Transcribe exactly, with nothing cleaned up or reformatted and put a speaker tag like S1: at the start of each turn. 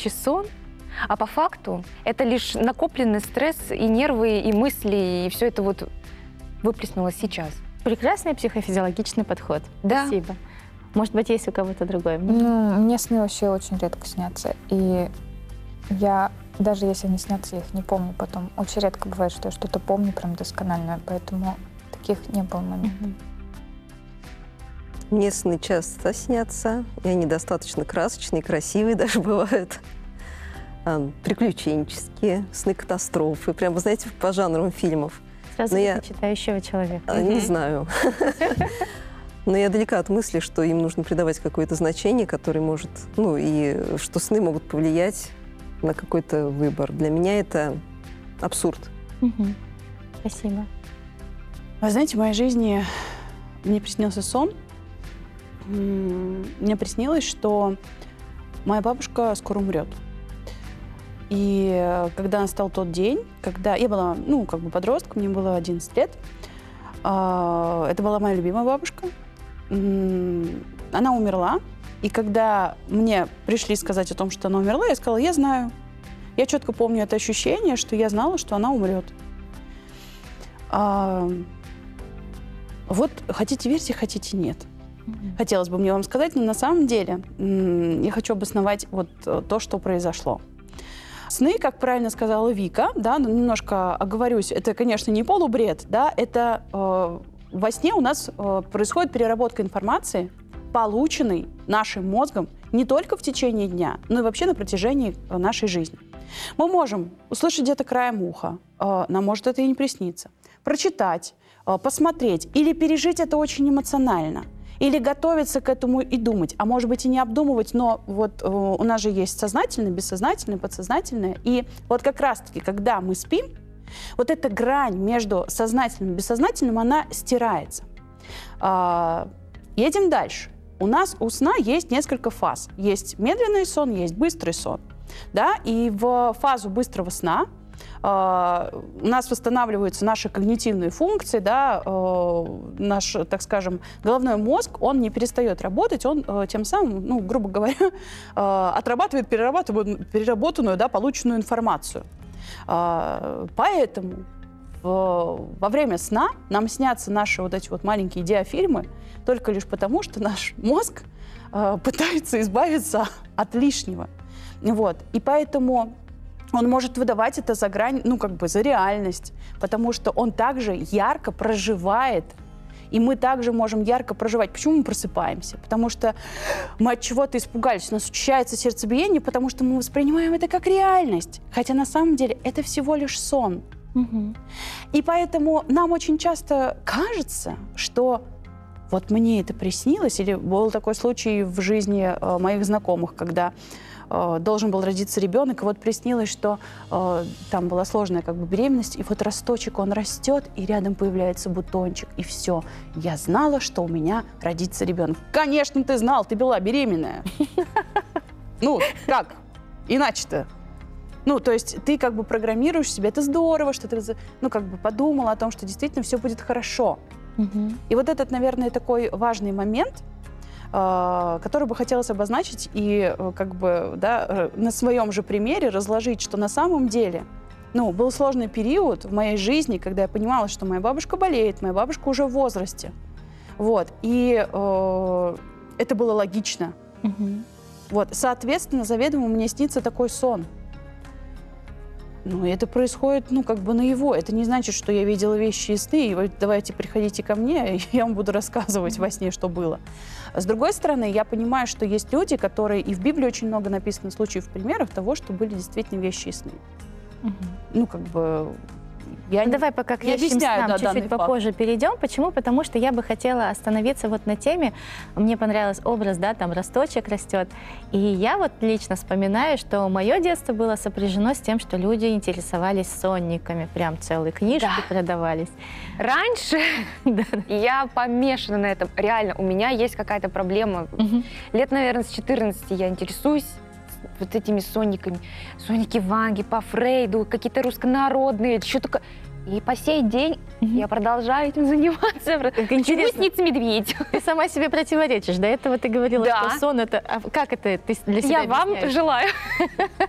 S1: настоящий сон, а по факту это лишь накопленный стресс и нервы, и мысли, и все это вот выплеснулось сейчас.
S2: Прекрасный психофизиологичный подход.
S1: Да.
S2: Спасибо. Может быть, есть у кого-то другой мнение?
S3: Ну, мне сны вообще очень редко снятся. И я, даже если они снятся, я их не помню потом. Очень редко бывает, что я что-то помню прям досконально, поэтому таких не было моментов.
S2: Мгм.
S4: Мне сны часто снятся, и они достаточно красочные, красивые даже бывают. А, приключенческие, сны катастрофы, прям, вы знаете, по жанрам фильмов.
S2: Сразу
S4: Но я-
S2: читающего человека.
S4: А, Не
S1: Мгм.
S4: знаю. Но я далека от мысли, что им нужно придавать какое-то значение, которое может, ну, и что сны могут повлиять на какой-то выбор. Для меня это абсурд.
S2: Мгм. Спасибо.
S5: Вы знаете, в моей жизни мне приснился сон. М, Мне приснилось, что моя бабушка скоро умрет. И э, когда настал тот день, когда я была, ну, как бы подростком, мне было одиннадцать лет, а, это была моя любимая бабушка. М, Она умерла, и когда мне пришли сказать о том, что она умерла, я сказала, я знаю. Я четко помню это ощущение, что я знала, что она умрет. А, Вот хотите верьте, хотите нет.
S2: Мгм.
S5: Хотелось бы мне вам сказать, но на самом деле м, я хочу обосновать вот э, то, что произошло. Сны, как правильно сказала Вика, да, ну, немножко оговорюсь, это, конечно, не полубред, да, это э, во сне у нас э, происходит переработка информации, полученной нашим мозгом не только в течение дня, но и вообще на протяжении э, нашей жизни. Мы можем услышать где-то краем уха, э, нам может это и не присниться, прочитать, э, посмотреть или пережить это очень эмоционально. Или готовиться к этому и думать, а может быть и не обдумывать, но вот э, у нас же есть сознательное, бессознательное, подсознательное. И вот как раз-таки, когда мы спим, вот эта грань между сознательным и бессознательным, она стирается. А, едем дальше. У нас у сна есть несколько фаз. Есть медленный сон, есть быстрый сон. Да? И в фазу быстрого сна Uh, у нас восстанавливаются наши когнитивные функции, да, uh, наш, так скажем, головной мозг, он не перестает работать, он uh, тем самым, ну, грубо говоря, uh, отрабатывает перерабатывает, переработанную, да, полученную информацию. Uh, поэтому uh, во время сна нам снятся наши вот эти вот маленькие диафильмы только лишь потому, что наш мозг uh, пытается избавиться от лишнего. Вот. И поэтому он может выдавать это за грань, ну, как бы за реальность, потому что он также ярко проживает, и мы также можем ярко проживать. Почему мы просыпаемся? Потому что мы от чего-то испугались, у нас учащается сердцебиение, потому что мы воспринимаем это как реальность, хотя на самом деле это всего лишь сон.
S2: Мгм.
S5: И поэтому нам очень часто кажется, что вот мне это приснилось, или был такой случай в жизни э, моих знакомых, когда э, должен был родиться ребенок, и вот приснилось, что э, там была сложная как бы беременность, и вот росточек, он растет, и рядом появляется бутончик, и все. Я знала, что у меня родится ребенок. Конечно, ты знал, ты была беременная. Ну, как? Иначе-то. Ну, то есть ты как бы программируешь себя, это здорово, что ты, ну, как бы подумала о том, что действительно все будет хорошо.
S2: Мгм.
S5: И вот этот, наверное, такой важный момент, э, который бы хотелось обозначить и э, как бы, да, э, на своем же примере разложить, что на самом деле, ну, был сложный период в моей жизни, когда я понимала, что моя бабушка болеет, моя бабушка уже в возрасте. Вот. И э, это было логично.
S2: Мгм.
S5: Вот. Соответственно, заведомо мне снится такой сон. Ну, и это происходит, ну, как бы наяву. Это не значит, что я видела вещи и сны, и вот давайте приходите ко мне, и я вам буду рассказывать во сне, что было. С другой стороны, я понимаю, что есть люди, которые, и в Библии очень много написано случаев, примеров того, что были действительно вещи и сны.
S2: Мгм.
S5: Ну, как бы... Я
S2: Ну,
S5: не-
S2: давай пока к
S5: не
S2: вещим
S5: объясняю,
S2: снам
S5: да, данный
S2: чуть-чуть
S5: факт.
S2: попозже перейдем. Почему? Потому что я бы хотела остановиться вот на теме. Мне понравился образ, да, там росточек растет. И я вот лично вспоминаю, что мое детство было сопряжено с тем, что люди интересовались сонниками. Прям целые книжки
S1: Да.
S2: продавались.
S1: Раньше я помешана на этом. Реально, у меня есть какая-то проблема.
S2: Мгм.
S1: Лет, наверное, с четырнадцати я интересуюсь вот этими сонниками. Сонники Ванги, по Фрейду, какие-то руссконародные, что только... И по сей день
S2: Мгм.
S1: я продолжаю этим заниматься.
S2: Как
S1: Почему
S2: интересно.
S1: снится медведь?
S2: Ты сама себе противоречишь. До этого ты говорила,
S1: Да.
S2: что сон это... А как это ты для себя
S1: Я вам
S2: объясняешь?
S1: желаю.